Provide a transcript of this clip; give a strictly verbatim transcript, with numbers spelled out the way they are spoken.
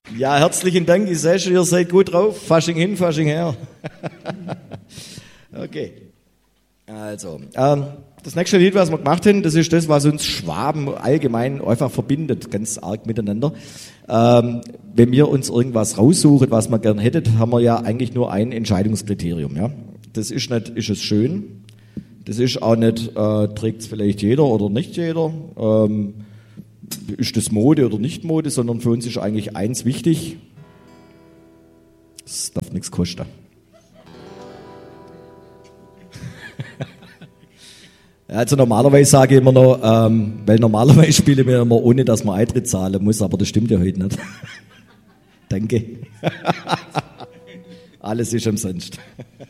Ja, herzlichen Dank. Ich sehe schon, ihr seid gut drauf. Fasching hin, Fasching her. Okay. Also, ähm, das nächste Lied, was wir gemacht haben, das ist das, was uns Schwaben allgemein einfach verbindet, ganz arg miteinander. Ähm, wenn wir uns irgendwas raussuchen, was wir gerne hätten, haben wir ja eigentlich nur ein Entscheidungskriterium. Ja? Das ist nicht, ist es schön? Das ist auch nicht, äh, trägt es vielleicht jeder oder nicht jeder? Ähm, ist das Mode oder nicht Mode? Sondern für uns ist eigentlich eins wichtig. Es darf nichts kosten. Also normalerweise sage ich immer noch, ähm, weil normalerweise spielen wir immer ohne, dass man Eintritt zahlen muss, aber das stimmt ja heute nicht. Danke. Alles ist umsonst.